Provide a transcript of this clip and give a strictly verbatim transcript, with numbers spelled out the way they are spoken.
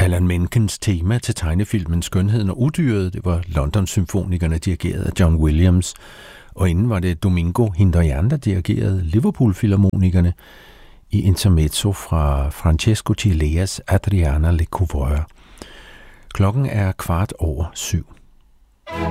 Alan Menkens tema til tegnefilmen Skønheden og Udyret. Det var London-symfonikerne dirigeret af John Williams. Og inden var det Domingo Hinterján, der dirigerede Liverpool-filharmonikerne i intermezzo fra Francesco Cileas Adriana Lecouvreur. Klokken er kvart over syv.